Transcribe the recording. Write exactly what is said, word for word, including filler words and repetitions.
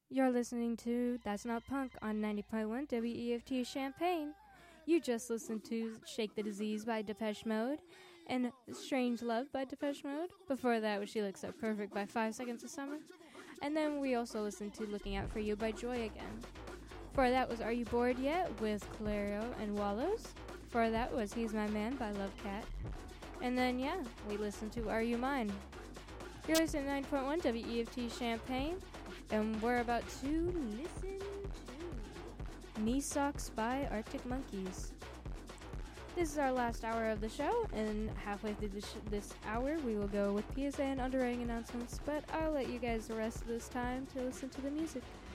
You're listening to That's Not Punk on ninety point one W E F T Champaign. You just listened to Shake the Disease by Depeche Mode and Strange Love by Depeche Mode. Before that was She Looks So Perfect by Five Seconds of Summer. And then we also listened to Looking Out For You by Joy Again. Before that was Are You Bored Yet with Clario and Wallows. Before that was He's My Man by Love Cat. And then, yeah, we listened to Are You Mine? You're listening to nine point one W E F T Champaign. And we're about to listen to Knee Socks by Arctic Monkeys. This is our last hour of the show, and halfway through this, sh- this hour we will go with P S A and underwriting announcements, but I'll let you guys the rest of this time to listen to the music.